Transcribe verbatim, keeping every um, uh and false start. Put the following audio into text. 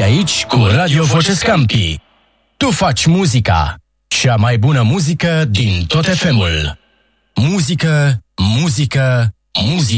aici cu Radio Voce Scampi. Tu faci muzica, cea mai bună muzică din tot F M-ul. Muzică, muzică, muzică.